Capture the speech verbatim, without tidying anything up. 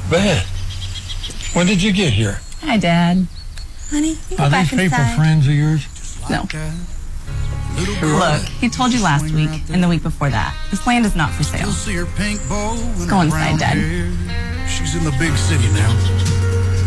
Beth, when did you get here? Hi, Dad. Honey, you go Are back these people inside. friends of yours? No. Look, he told you last week and the week before that. This land is not for sale. See her pink bow Let's go inside, Dad. She's in the big city now.